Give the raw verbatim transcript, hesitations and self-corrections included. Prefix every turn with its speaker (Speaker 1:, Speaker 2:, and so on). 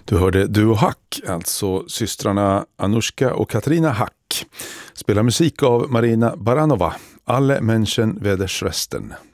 Speaker 1: Du hörde Duo Hack, alltså systrarna Anushka och Katarina Hack. Spelar musik av Marina Baranova, Alle Menschen weder Schwestern.